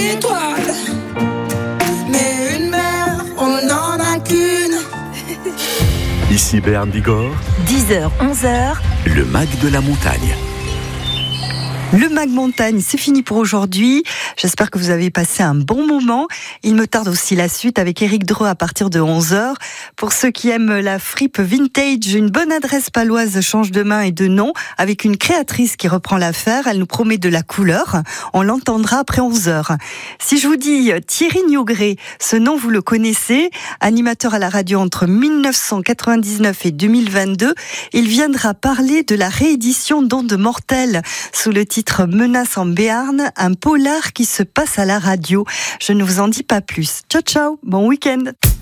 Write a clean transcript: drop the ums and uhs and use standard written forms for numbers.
d'étoiles. Mais une mère, on n'en a qu'une. Ici Béarn Bigorre. 10h, 11h. Le Mag de la montagne. Le Mag Montagne, c'est fini pour aujourd'hui. J'espère que vous avez passé un bon moment. Il me tarde aussi la suite avec Éric Dreux à partir de 11h. Pour ceux qui aiment la fripe vintage, une bonne adresse paloise change de main et de nom avec une créatrice qui reprend l'affaire. Elle nous promet de la couleur. On l'entendra après 11h. Si je vous dis Thierry Niogré, ce nom vous le connaissez, animateur à la radio entre 1999 et 2022, il viendra parler de la réédition d'Ondes mortelles sous le titre Menace en Béarn, un polar qui se passe à la radio. Je ne vous en dis pas plus. Ciao ciao, bon week-end.